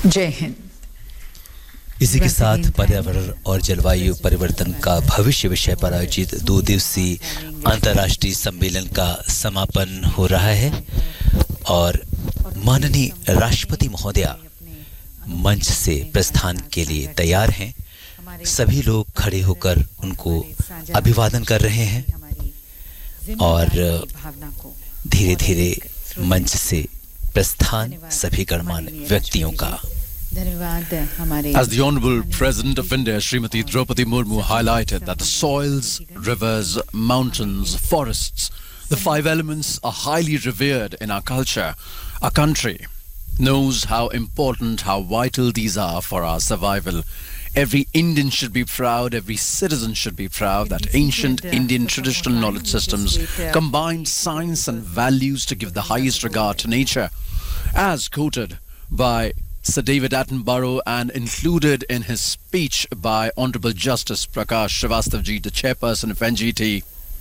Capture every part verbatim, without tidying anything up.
जय हिंद। इसी के साथ पर्यावरण और जलवायु परिवर्तन का भविष्य विषय पर आयोजित दो दिवसीय अंतर्राष्ट्रीय सम्मेलन का समापन हो रहा है और माननीय राष्ट्रपति महोदया मंच से प्रस्थान के लिए तैयार हैं। सभी लोग खड़े होकर उनको अभिवादन कर रहे हैं और धीरे-धीरे मंच से प्रस्थान सभी गणमान्य व्यक्तियों का। As the Honorable President of India, Srimati Draupadi Murmu, highlighted that the soils, rivers, mountains, forests, the five elements are highly revered in our culture. Our country knows how important, how vital these are for our survival. Every Indian should be proud, every citizen should be proud that ancient Indian traditional knowledge systems combine science and values to give the highest regard to nature. As quoted by Sir David Attenborough and included in his speech by Honorable Justice Prakash Srivastava, the chairperson of N G T,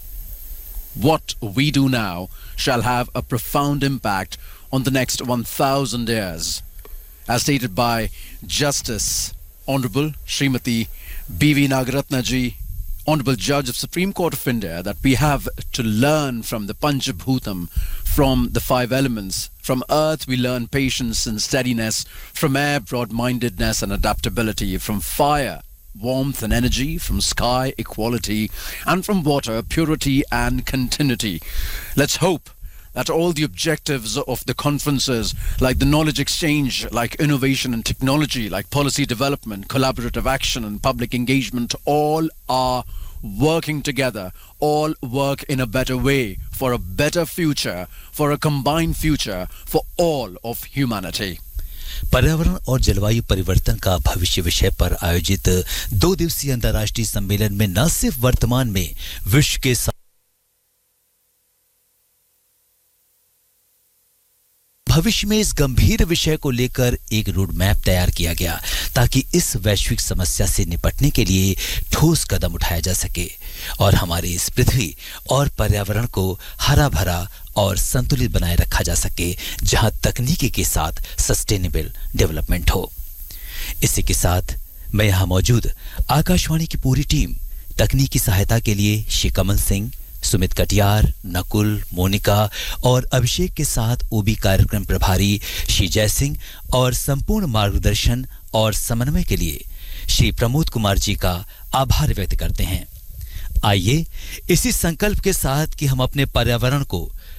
what we do now shall have a profound impact on the next one thousand years. As stated by Justice Honorable Srimati B V Nagaratna ji, Honorable Judge of Supreme Court of India, that we have to learn from the Panchabhutam, from the five elements. From earth we learn patience and steadiness, from air broad-mindedness and adaptability, from fire warmth and energy, from sky equality, and from water purity and continuity. Let's hope that all the objectives of the conferences, like the knowledge exchange, like innovation and technology, like policy development, collaborative action and public engagement, all are working together, all work in a better way, for a better future, for a combined future, for all of humanity. पर्यावरण और जलवायु परिवर्तन का भविष्य विषय पर आयोजित दो दिवसीय अंतर्राष्ट्रीय सम्मेलन में न सिर्फ वर्तमान में विश्व के भविष्य में इस गंभीर विषय को लेकर एक रोड मैप तैयार किया गया ताकि इस वैश्विक समस्या से निपटने के लिए ठोस कदम उठाया जा सके और हमारी इस पृथ्वी और पर्यावरण को हरा भरा और संतुलित बनाए रखा जा सके, जहां तकनीकी के साथ सस्टेनेबल डेवलपमेंट हो। इसी के साथ मैं यहां मौजूद आकाशवाणी की पूरी टीम, तकनीकी सहायता के लिए श्री कमल सिंह, सुमित कटियार, नकुल, मोनिका और अभिषेक के साथ ओबी कार्यक्रम प्रभारी श्री जय सिंह और संपूर्ण मार्गदर्शन और समन्वय के लिए श्री प्रमोद कुमार जी का आभार व्यक्त करते हैं। आइए इसी संकल्प के साथ कि हम अपने पर्यावरण को